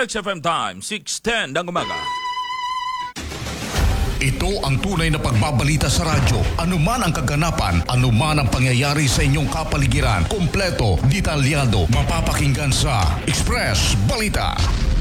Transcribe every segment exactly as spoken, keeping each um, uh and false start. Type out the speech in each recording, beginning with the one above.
X F M Time, six ten ng umaga. Ito ang tunay na pagbabalita sa radyo. Anuman ang kaganapan, anuman ang pangyayari sa inyong kapaligiran, kompleto, detalyado, mapapakinggan sa Express Balita.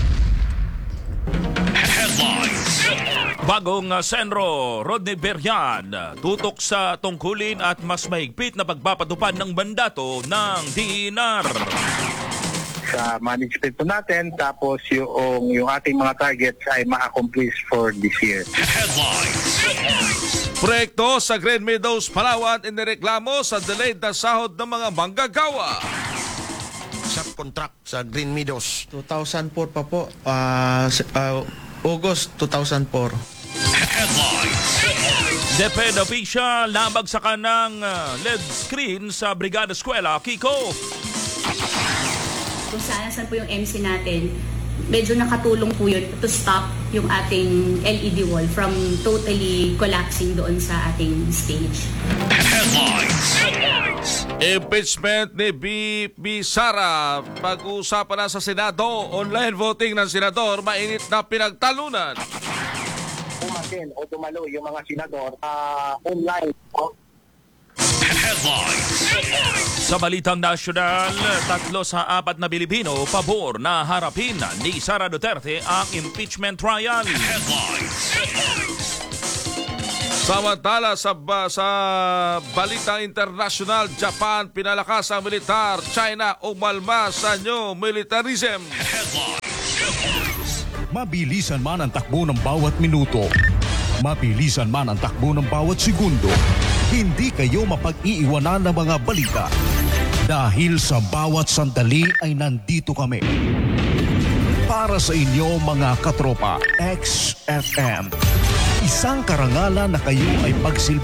Headlines. Bagong uh, Senro Rodney Beryan tutok sa tungkulin at mas mahigpit na pagpapatupad ng mandato ng D E N R. Sa management po natin, tapos yung, yung ating mga targets ay ma-accomplish for this year. Headlines. Proyekto sa Green Meadows, Palawan, inireklamo sa delayed na sahod ng mga manggagawa. Sa contract sa Green Meadows. two thousand four pa po, uh, uh, August two thousand four. Headlines. DepEd official nabagsakan ng uh, L E D screen sa Brigada Eskwela, Kiko. Kung saan, saan po yung M C natin, medyo nakatulong po yun to stop yung ating L E D wall from totally collapsing doon sa ating stage. Headlines. Impeachment ni B P Sara. Pag-uusapan na sa Senado. Online voting ng Senador, mainit na pinagtalunan. Umatin o dumalo yung mga senador uh, online. Headlines. Sa balitang nasyonal, tatlo sa apat na Pilipino pabor na harapin ni Sara Duterte ang impeachment trial. Headlines. Samantala sa, sa balitang internasyonal, Japan pinalakas ang militar, China umalma sa new militarism. Mabilisan man ang takbo ng bawat minuto, mabilisan man ang takbo ng bawat segundo, hindi kayo mapag-iiwanan ng mga balita. Dahil sa bawat sandali ay nandito kami. Para sa inyo mga katropa, X F M. Isang karangalan na kayo ay pagsilbi